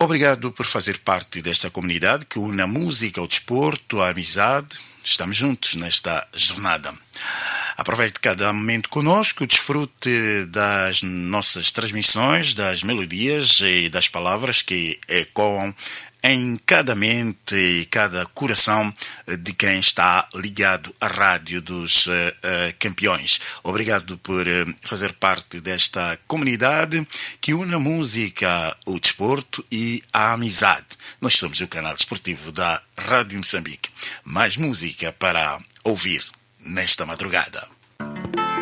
Obrigado por fazer parte desta comunidade que une a música, o desporto, a amizade. Estamos juntos nesta jornada. Aproveite cada momento conosco, desfrute das nossas transmissões, das melodias e das palavras que ecoam em cada mente e cada coração de quem está ligado à Rádio dos Campeões. Obrigado por fazer parte desta comunidade que une a música, o desporto e a amizade. Nós somos o canal desportivo da Rádio Moçambique. Mais música para ouvir nesta madrugada.